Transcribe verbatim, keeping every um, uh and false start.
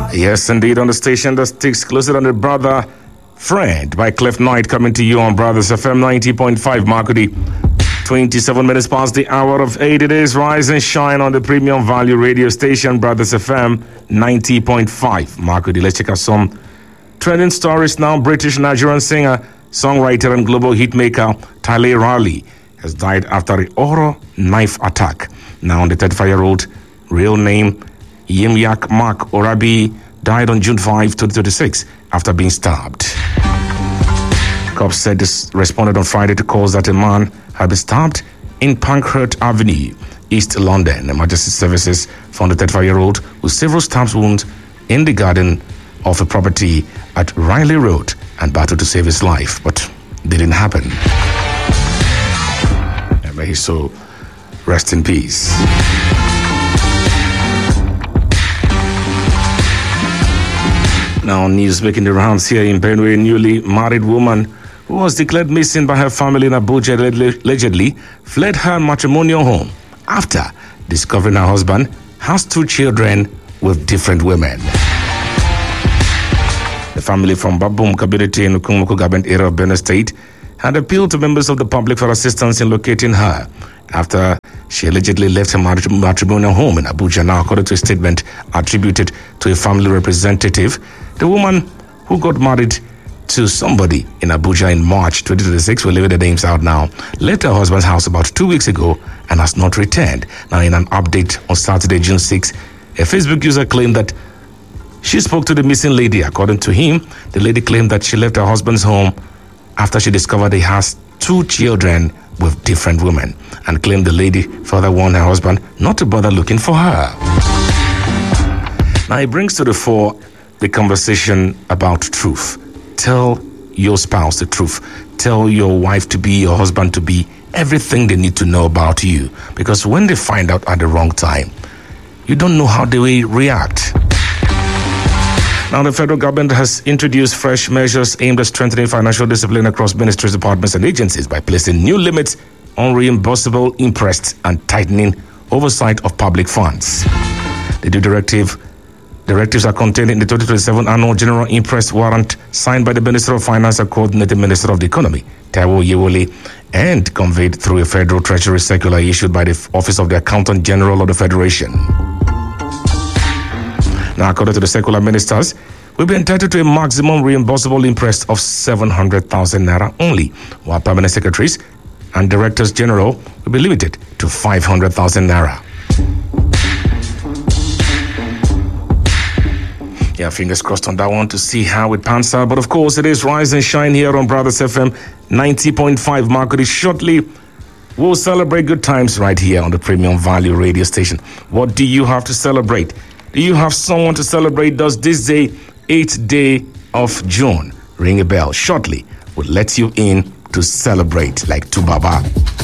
Yes, indeed, on the station that sticks closer than a brother friend by Cliff Knight, coming to you on Brothers F M ninety point five Makudi. twenty-seven minutes past the hour of eight. It is Rise and Shine on the premium value radio station, Brothers F M ninety point five Makudi. Let's check out some trending stories now. British Nigerian singer, songwriter, and global hitmaker Tyler Raleigh has died after a horror knife attack. Now, the thirty-five-year-old, real name Yimyak Mark Orabi, died on June fifth, twenty twenty-six after being stabbed. Cops said this responded on Friday to calls that a man had been stabbed in Pankhurst Avenue, East London. Emergency services found the thirty-five-year-old with several stab wounds in the garden of a property at Riley Road and battled to save his life, but it didn't happen. And may his soul rest in peace. Now, news making the rounds here in Benue. A newly married woman who was declared missing by her family in Abuja allegedly fled her matrimonial home after discovering her husband has two children with different women. The family from Babum community in Ukumuku Government area of Benue State had appealed to members of the public for assistance in locating her after she allegedly left her matrimonial home in Abuja. Now, according to a statement attributed to a family representative, the woman who got married to somebody in Abuja in March twenty twenty-six, we're leaving the names out now, left her husband's house about two weeks ago and has not returned. Now, in an update on Saturday, June sixth, a Facebook user claimed that she spoke to the missing lady. According to him, the lady claimed that she left her husband's home after she discovered he has two children with different women, and claimed the lady further warned her husband not to bother looking for her. Now, it brings to the fore the conversation about truth. Tell your spouse the truth. Tell your wife to be, your husband to be, everything they need to know about you. Because when they find out at the wrong time, you don't know how they will react. Now, the federal government has introduced fresh measures aimed at strengthening financial discipline across ministries, departments, and agencies by placing new limits on reimbursable interest and tightening oversight of public funds. The new directive directives are contained in the twenty twenty-seven Annual General Interest Warrant signed by the Minister of Finance and Coordinating Minister of the Economy, Taiwo Yewole, and conveyed through a Federal Treasury circular issued by the Office of the Accountant General of the Federation. Now, according to the circular, ministers will be entitled to a maximum reimbursable interest of seven hundred thousand naira only, while permanent secretaries and directors general will be limited to five hundred thousand naira. Yeah, fingers crossed on that one to see how it pans out. But of course, it is Rise and Shine here on Brothers F M ninety point five Makudi. Shortly, we'll celebrate good times right here on the Premium Value radio station. What do you have to celebrate? Do you have someone to celebrate? Does this day, eighth day of June, ring a bell? Shortly, we'll let you in to celebrate like Tubaba.